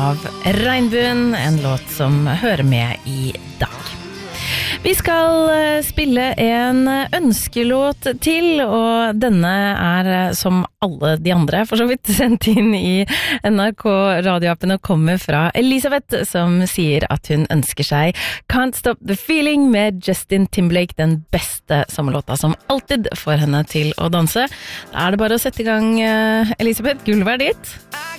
av Regnbuen, en låt som hører med I dag. Vi skal spille en ønskelåt til, og denne som alle de andre, for så vidt sendt inn I NRK radioappen og kommer fra Elisabeth, som sier at hun ønsker seg Can't Stop the Feeling med Justin Timberlake, den beste sommerlåta som alltid får henne til å danse. Da det bare å sette I gang, Elisabeth, gulvet ditt.